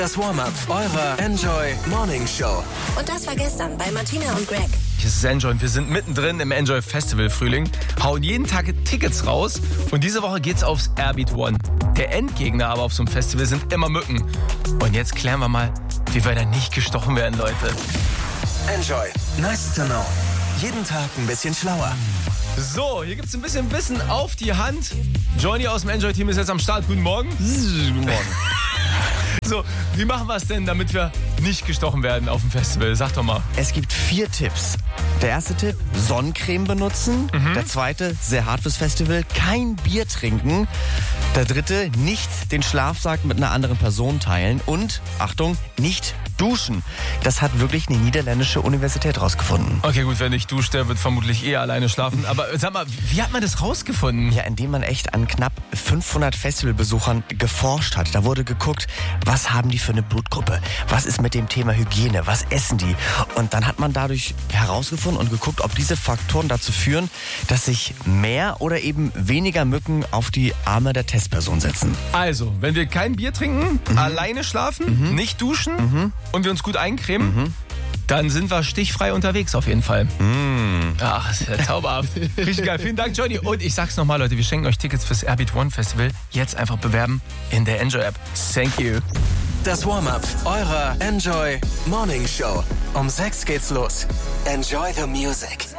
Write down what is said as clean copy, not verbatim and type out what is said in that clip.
Das Warm-up eurer Enjoy Morning Show. Und das war gestern bei Martina und Greg. Hier ist Enjoy und wir sind mittendrin im Enjoy Festival Frühling, hauen jeden Tag Tickets raus und diese Woche geht's aufs Airbeat One. Der Endgegner aber auf so einem Festival sind immer Mücken. Und jetzt klären wir mal, wie wir da nicht gestochen werden, Leute. Enjoy. Nice to know. Jeden Tag ein bisschen schlauer. So, hier gibt's ein bisschen Wissen auf die Hand. Johnny aus dem Enjoy-Team ist jetzt am Start. Guten Morgen. Guten Morgen. So, wie machen wir es denn, damit wir nicht gestochen werden auf dem Festival? Sag doch mal. Es gibt 4 Tipps. Der erste Tipp, Sonnencreme benutzen. Der zweite, sehr hart fürs Festival, kein Bier trinken. Der dritte, nicht den Schlafsack mit einer anderen Person teilen. Und, Achtung, nicht duschen. Das hat wirklich eine niederländische Universität rausgefunden. Okay, gut, wenn ich dusche, der wird vermutlich eher alleine schlafen. Aber sag mal, wie hat man das rausgefunden? Ja, indem man echt an knapp 500 Festivalbesuchern geforscht hat. Da wurde geguckt, was haben die für eine Blutgruppe? Was ist mit dem Thema Hygiene? Was essen die? Und dann hat man dadurch herausgefunden und geguckt, ob diese Faktoren dazu führen, dass sich mehr oder eben weniger Mücken auf die Arme der Testperson setzen. Also, wenn wir kein Bier trinken, alleine schlafen, nicht duschen und wir uns gut eincremen, dann sind wir stichfrei unterwegs auf jeden Fall. Ach, ist ja zauberhaft. Richtig geil. Vielen Dank, Johnny. Und ich sag's nochmal, Leute, wir schenken euch Tickets fürs Airbeat One Festival. Jetzt einfach bewerben in der Enjoy-App. Thank you. Das Warm-up eurer Enjoy Morning Show. Um 6 geht's los. Enjoy the music.